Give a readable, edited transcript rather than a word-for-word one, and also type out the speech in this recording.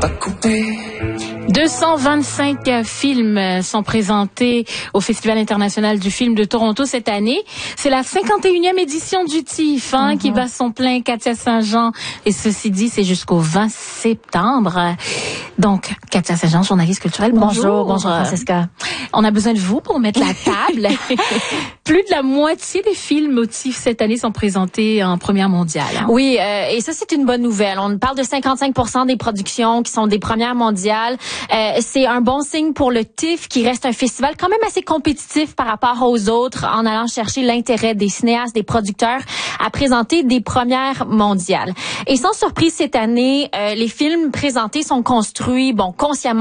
pas couper. 225 films sont présentés au Festival international du film de Toronto cette année. C'est la 51e édition du TIFF qui bat son plein, Katia Saint-Jean. Et ceci dit, c'est jusqu'au 20 septembre. Donc, Katia Saint-Jean, journaliste culturelle, bonjour. Bonjour Francesca. On a besoin de vous pour mettre la table. Plus de la moitié des films au TIFF cette année sont présentés en première mondiale. Oui, et ça, c'est une bonne nouvelle. On parle de 55% des productions qui sont des premières mondiales. C'est un bon signe pour le TIFF, qui reste un festival quand même assez compétitif par rapport aux autres, en allant chercher l'intérêt des cinéastes, des producteurs à présenter des premières mondiales. Et sans surprise, cette année, les films présentés sont construits, consciemment,